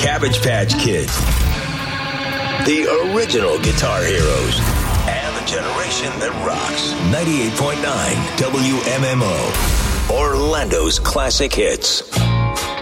Cabbage Patch Kids, the original guitar heroes, and the generation that rocks. 98.9 WMMO, Orlando's classic hits.